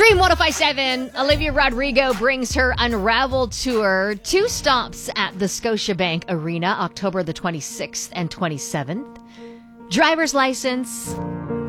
Dream 1057, Olivia Rodrigo brings her Unravel tour. 2 stops at the Scotiabank Arena, October the 26th and 27th. Driver's license,